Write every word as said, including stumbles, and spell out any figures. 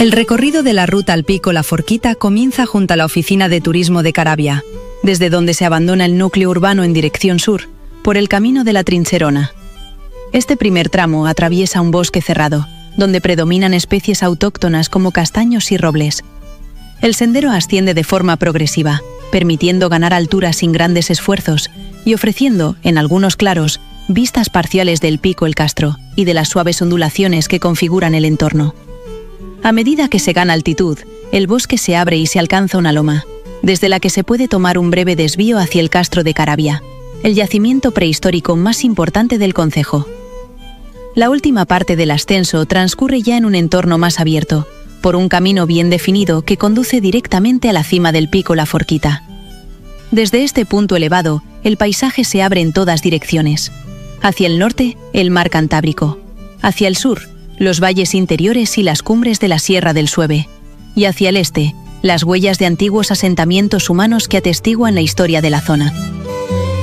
El recorrido de la ruta al Pico La Forquita comienza junto a la oficina de turismo de Caravia, desde donde se abandona el núcleo urbano en dirección sur, por el camino de la Trincherona. Este primer tramo atraviesa un bosque cerrado, donde predominan especies autóctonas como castaños y robles. El sendero asciende de forma progresiva, permitiendo ganar altura sin grandes esfuerzos y ofreciendo, en algunos claros, vistas parciales del pico El Castro y de las suaves ondulaciones que configuran el entorno. A medida que se gana altitud, el bosque se abre y se alcanza una loma, desde la que se puede tomar un breve desvío hacia el Castro de Caravia, el yacimiento prehistórico más importante del concejo. La última parte del ascenso transcurre ya en un entorno más abierto, por un camino bien definido que conduce directamente a la cima del Pico La Forquita. Desde este punto elevado, el paisaje se abre en todas direcciones. Hacia el norte, el mar Cantábrico. Hacia el sur, los valles interiores y las cumbres de la Sierra del Sueve. Y hacia el este, las huellas de antiguos asentamientos humanos que atestiguan la historia de la zona.